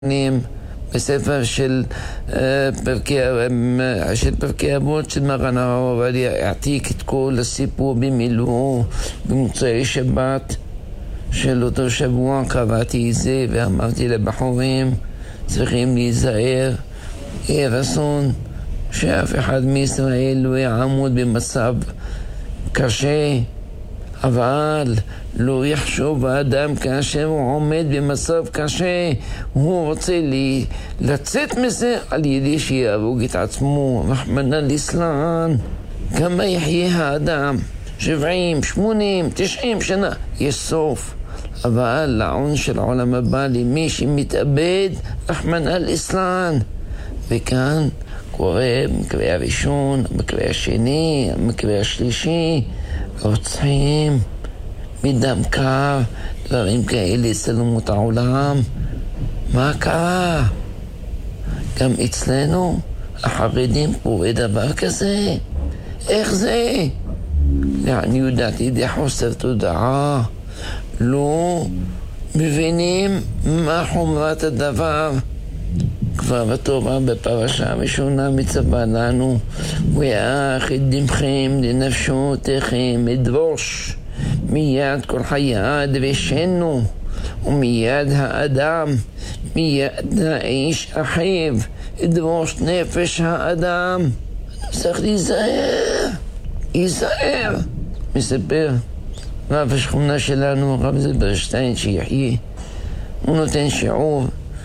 בספר של פרקי אבות של מרן הרב עובדיה העתיק את כל הסיפור במילואו במוצאי שבת של אותו שבוע. קראתי את זה ואמרתי לבחורים צריכים להיזהר, יהיה רצון שאף אחד מישראל לא יעמוד במצב קשה, אבל לא יחשוב האדם כאשר הוא עומד במצב קשה, הוא רוצה לצאת מזה על ידי שיהרוג את עצמו. רחמנא ליצלן. כמה יחיה האדם? 70, 80, 90 שנה, יש סוף. אבל לעון של העולם הבא למי שמתאבד, רחמנא ליצלן. וכאן קורה במקרה הראשון, במקרה השני, במקרה השלישי, רוצחים מדם קר, דברים כאלה יצלמו את העולם. מה קרה? גם אצלנו החרדים קורה דבר כזה? איך זה? לעניות דעתי די חוסר תודעה, לא מבינים מה חומרת הדבר. כבר התורה בפרשה הראשונה מצווה לנו ואך את דמכם לנפשותיכם אדרוש מיד כל חייד ושנו ומיד האדם מיד האיש אחיו. אדרוש נפש האדם, צריך להיזהר. מספר רב השכונה שלנו, רב זלברשטיין שיחיה, הוא נותן שיעור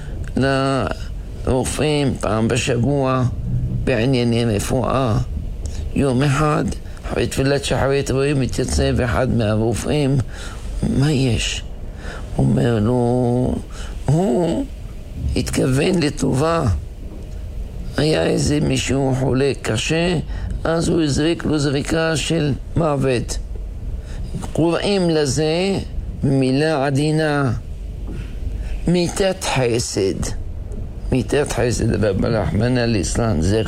לרופאים פעם בשבוע בענייני רפואה. יום אחד אחרי תפילת שחרית רואים מתייצב אחד מהרופאים, מה יש? אומר לו, הוא התכוון לטובה, היה איזה מישהו חולה קשה, אז הוא הזריק לו זריקה של מוות. קוראים לזה במילה עדינה מיתת חסד. מיתת חסד רחמנא ליצלן, זה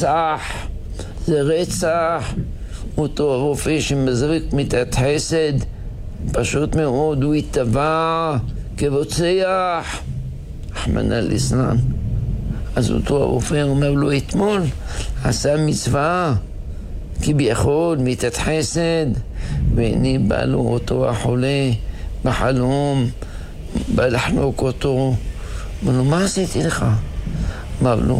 רצח. אותו הרופא שמזריק מיתת חסד, פשוט מאוד הוא יתבע כרוצח, רחמנא ליצלן. אז אותו הרופא אומר לו, אתמול עשה מצווה כביכול מיתת חסד, והנה בא לו אותו החולה בחלום, בא לחנוק אותו. אמר לו, מה עשיתי לך? אמר לו,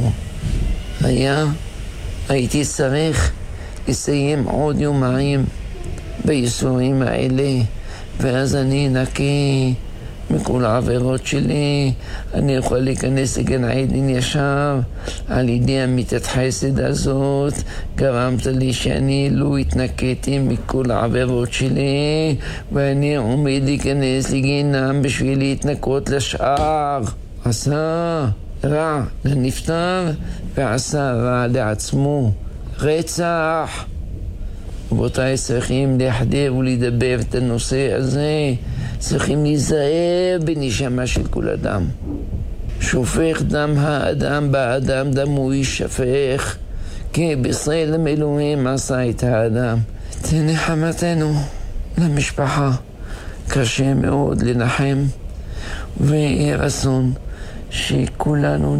הייתי צריך לסיים עוד יומיים בייסורים האלה, ואז אני נקי מכל העבירות שלי, אני יכול להיכנס לגן עדן ישר. על ידי המיתת חסד הזאת גרמת לי שאני לא התנקיתי מכל העבירות שלי, ואני עומד להיכנס לגיהנם בשביל להתנקות לשאר. עשה רע לנפטר ועשה רע לעצמו, רצח. רבותיי, צריכים להחדיר ולדבר את הנושא הזה, צריכים להיזהר בנשמה של כל אדם. שופך דם האדם באדם, דמו יישפך, כי בצלם אלוהים עשה את האדם. תנחמתנו למשפחה, קשה מאוד לנחם, ויהיה רצון שכולנו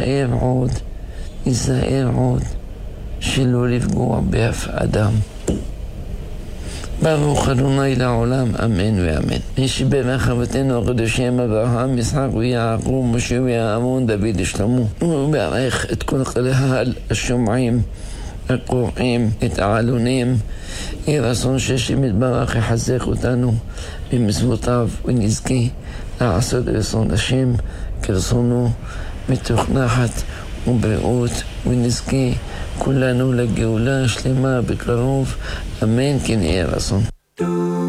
ניזהר עוד שלא לפגוע באף אדם. ברוך אדוני לעולם, אמן ואמן. מי שברך אבותינו הקדושים אברהם, יצחק ויעקב, משה ואהרון, דוד ושלמה. וברך את כל קהל השומעים, הקוראים, את העלונים. יהי רצון שהשם יתברך יחזק אותנו במצוותיו, ונזכה לעשות רצון השם כרצונו, מתוך נחת ובריאות, ונזכה כולנו לגאולה שלמה בקרוב, אמן כן יהיה רצון.